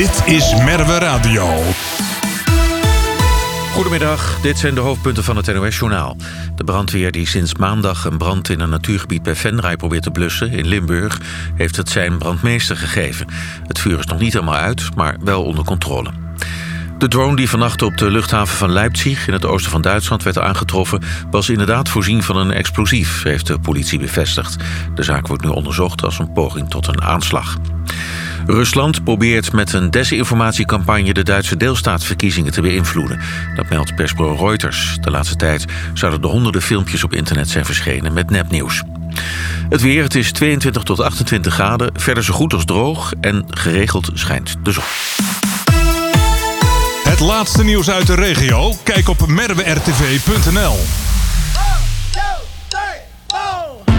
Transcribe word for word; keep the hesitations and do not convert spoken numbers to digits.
Dit is Merwe Radio. Goedemiddag, dit zijn de hoofdpunten van het N O S-journaal. De brandweer die sinds maandag een brand in een natuurgebied bij Venray probeert te blussen in Limburg heeft het zijn brandmeester gegeven. Het vuur is nog niet helemaal uit, maar wel onder controle. De drone die vannacht op de luchthaven van Leipzig in het oosten van Duitsland werd aangetroffen was inderdaad voorzien van een explosief, heeft de politie bevestigd. De zaak wordt nu onderzocht als een poging tot een aanslag. Rusland probeert met een desinformatiecampagne de Duitse deelstaatsverkiezingen te beïnvloeden. Dat meldt persbureau Reuters. De laatste tijd zouden er honderden filmpjes op internet zijn verschenen met nepnieuws. Het weer, het is tweeëntwintig tot achtentwintig graden, verder zo goed als droog en geregeld schijnt de zon. Het laatste nieuws uit de regio? Kijk op merwe r t v punt n l.